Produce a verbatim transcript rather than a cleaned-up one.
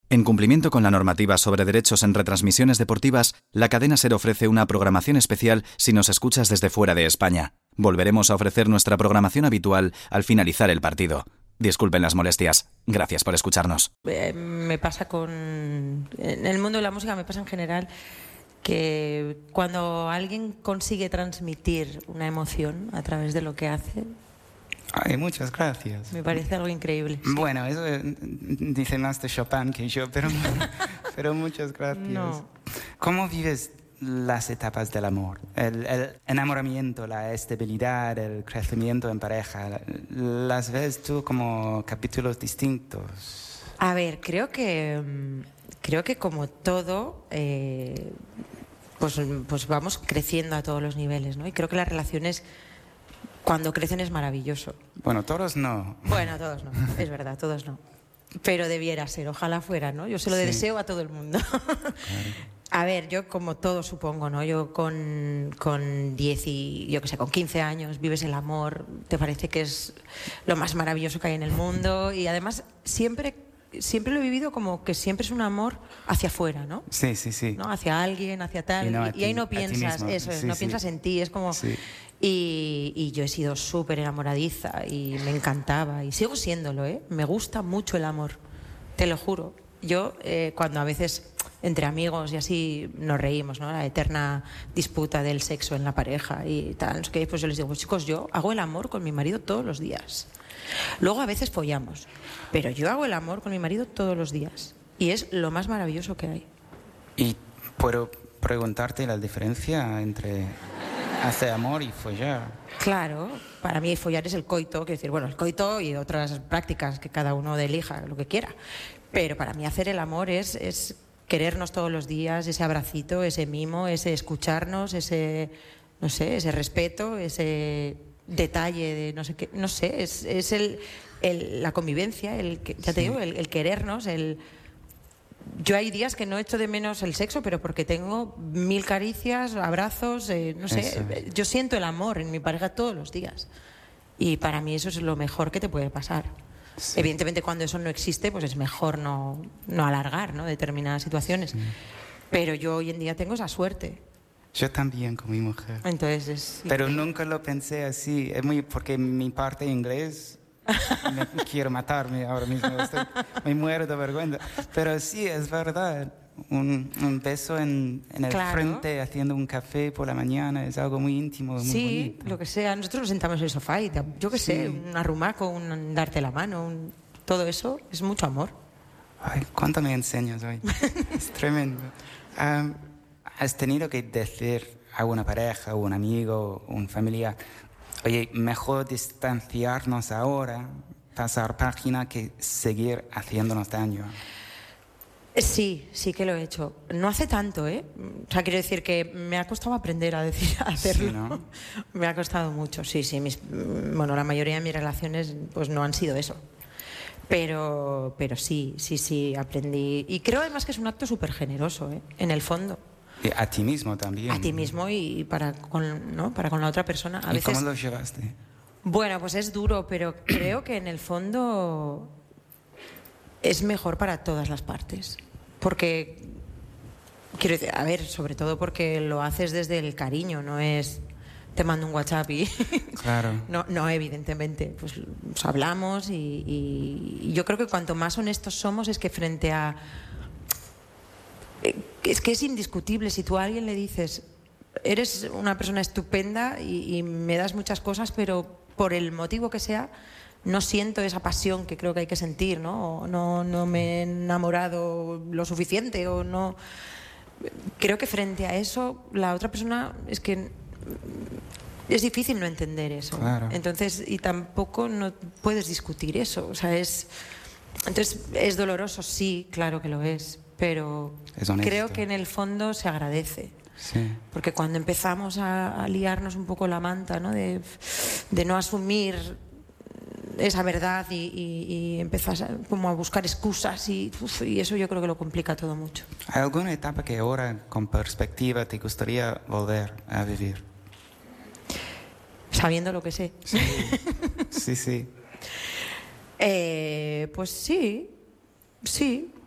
En cumplimiento con la normativa sobre derechos en retransmisiones deportivas, la cadena SER ofrece una programación especial si nos escuchas desde fuera de España. Volveremos a ofrecer nuestra programación habitual al finalizar el partido. Disculpen las molestias. Gracias por escucharnos. Eh, me pasa con... En el mundo de la música me pasa en general que cuando alguien consigue transmitir una emoción a través de lo que hace... Ay, muchas gracias. Me parece algo increíble. Sí. Bueno, eso eh, dice más de Chopin que yo, pero, pero muchas gracias. No. ¿Cómo vives las etapas del amor? El, el enamoramiento, la estabilidad, el crecimiento en pareja. ¿Las ves tú como capítulos distintos? A ver, creo que creo que como todo, eh, pues, pues vamos creciendo a todos los niveles, ¿no? Y creo que las relaciones, cuando crecen, es maravilloso. Bueno, todos no. Bueno, todos no, es verdad, todos no. Pero debiera ser, ojalá fuera, ¿no? Yo se lo Sí. deseo a todo el mundo. Claro. A ver, yo como todo supongo, ¿no? Yo con, con diez y, yo qué sé, con quince años vives el amor, te parece que es lo más maravilloso que hay en el mundo y además siempre, siempre lo he vivido como que siempre es un amor hacia afuera, ¿no? Sí, sí, sí. ¿No? Hacia alguien, hacia tal, Y y, no a y ti- ahí no a ti piensas, mismo. eso es, Sí, no sí. piensas en ti, es como... Sí. Y, y yo he sido súper enamoradiza y me encantaba y sigo siéndolo, ¿eh? Me gusta mucho el amor, te lo juro. Yo eh, cuando a veces entre amigos y así nos reímos, ¿no? La eterna disputa del sexo en la pareja y tal, no sé qué, pues yo les digo, pues chicos, yo hago el amor con mi marido todos los días. Luego a veces follamos, pero yo hago el amor con mi marido todos los días y es lo más maravilloso que hay. Y puedo preguntarte la diferencia entre hacer amor y follar. Claro, para mí follar es el coito, que decir, bueno, el coito y otras prácticas que cada uno elija lo que quiera. Pero para mí hacer el amor es, es querernos todos los días, ese abracito, ese mimo, ese escucharnos, ese, no sé, ese respeto, ese detalle de no sé qué, no sé, es, es el, el, la convivencia, el, que- ya te Sí. digo, el, el querernos, el... Yo hay días que no echo de menos el sexo, pero porque tengo mil caricias, abrazos, eh, no sé, Eso es. yo siento el amor en mi pareja todos los días. Y para mí eso es lo mejor que te puede pasar. Sí. Evidentemente cuando eso no existe, pues es mejor no, no alargar, ¿no? determinadas situaciones. Pero yo hoy en día tengo esa suerte. Yo también con mi mujer. Entonces es... Pero nunca lo pensé así. Es muy porque mi parte inglés me quiero matarme ahora mismo. Estoy- me muero de vergüenza. Pero sí, es verdad. Un, un beso en, en el Claro. frente haciendo un café por la mañana es algo muy íntimo, muy Sí, bonito. lo que sea. Nosotros nos sentamos en el sofá y te- yo qué Sí. sé, un arrumaco, un darte la mano, un- todo eso es mucho amor. Ay, ¿cuánto me enseñas hoy? Es tremendo. Am, ¿Has tenido que decir a una pareja, un amigo, un familiar, oye, mejor distanciarnos ahora, pasar página, que seguir haciéndonos daño? Eh, Sí, sí que lo he hecho. No hace tanto, ¿eh? O sea, quiero decir que me ha costado aprender a decir, a hacerlo. Sí, ¿no? Me ha costado mucho, sí, sí. Mis, mm, bueno, la mayoría de mis relaciones pues no han sido eso. Pero, pero sí, sí, sí, aprendí. Y creo además que es un acto súper generoso, ¿eh? En el fondo. Y a ti mismo también. A ti mismo y para con, ¿no? para con la otra persona. A ¿Y veces, cómo lo llevaste? bueno, pues es duro, pero creo que en el fondo es mejor para todas las partes. Porque, quiero decir, a ver, sobre todo porque lo haces desde el cariño, no es te mando un WhatsApp y... Claro. No, no, evidentemente, pues, pues hablamos y, y- y yo creo que cuanto más honestos somos es que frente a... eh, Es que es indiscutible, si tú a alguien le dices, eres una persona estupenda y, y me das muchas cosas, pero por el motivo que sea, no siento esa pasión que creo que hay que sentir, ¿no? O no, no me he enamorado lo suficiente o no... Creo que frente a eso, la otra persona es que... Es difícil no entender eso. Claro. Entonces, y tampoco no puedes discutir eso. O sea, es. Entonces, es doloroso, sí, claro que lo es. Pero Es honesto. creo que en el fondo se agradece. Sí. Porque cuando empezamos a, a liarnos un poco la manta, ¿no? De, de no asumir esa verdad y, y, y empezás a, como a buscar excusas y, uf, y eso yo creo que lo complica todo mucho. ¿Hay alguna etapa que ahora, con perspectiva, te gustaría volver a vivir? Sabiendo lo que sé. Sí, sí, sí. Eh, pues sí, sí.